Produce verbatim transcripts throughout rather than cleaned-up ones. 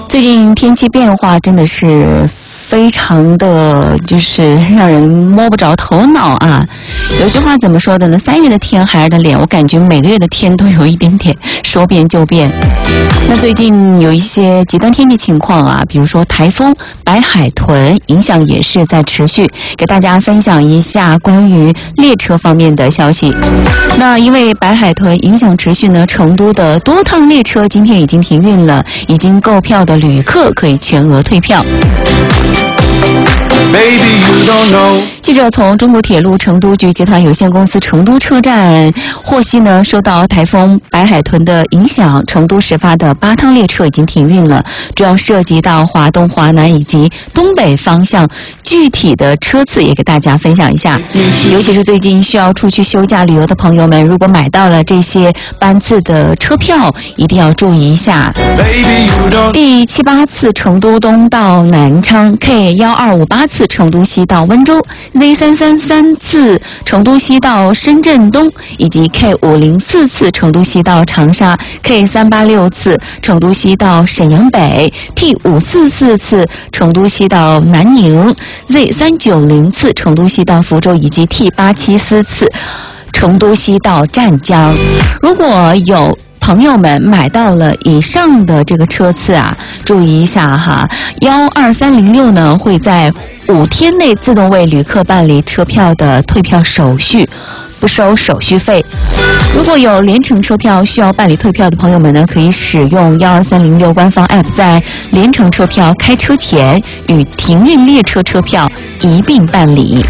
最近天气变化真的是非常的就是让人摸不着头脑啊。有句话怎么说的呢？三月的天孩儿的脸，我感觉每个月的天都有一点点说变就变。那最近有一些极端天气情况啊，比如说台风白海豚影响也是在持续，给大家分享一下关于列车方面的消息。那因为白海豚影响持续呢，成都的多趟列车今天已经停运了，已经购票的旅客可以全额退票。Baby, you don't know. 记者从中国铁路成都局集团有限公司成都车站获悉呢，受到台风白海豚的影响，成都始发的八趟列车已经停运了，主要涉及到华东、华南以及东北方向。具体的车次也给大家分享一下，尤其是最近需要出去休假旅游的朋友们，如果买到了这些班次的车票，一定要注意一下。第七八次成都东到南昌 K 一二五八次成都西到温州 Z 三三三次成都西到深圳东，以及 K 五零四次成都西到长沙 K 三八六次成都西到沈阳北 T 五四四次成都西到南宁 Z 三九零次成都西到福州，以及 T 八七四次成都西到湛江。如果有朋友们买到了以上的这个车次啊，注意一下哈，幺二三零六呢会在五天内自动为旅客办理车票的退票手续，不收手续费。如果有联程车票需要办理退票的朋友们呢，可以使用幺二三零六官方 App， 在联程车票开车前与停运列车车票一并办理。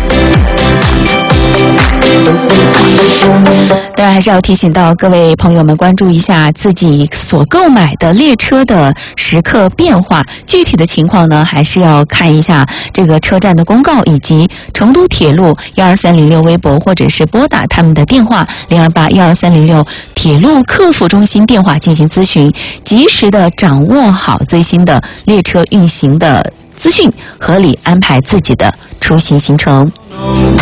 当然还是要提醒到各位朋友们，关注一下自己所购买的列车的时刻变化，具体的情况呢还是要看一下这个车站的公告，以及成都铁路幺二三零六微博，或者是拨打他们的电话零二八幺二三零六铁路客服中心电话进行咨询，及时的掌握好最新的列车运行的资讯，合理安排自己的出行行程。